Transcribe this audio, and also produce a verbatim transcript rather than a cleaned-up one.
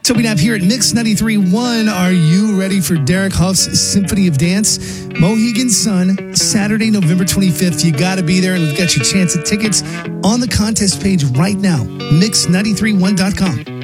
So we have here at Mix ninety-three point one, are you ready for Derek Huff's Symphony of Dance? Mohegan Sun, Saturday, November twenty-fifth. You got to be there, and we've got your chance at tickets on the contest page right now, mix nine three one dot com.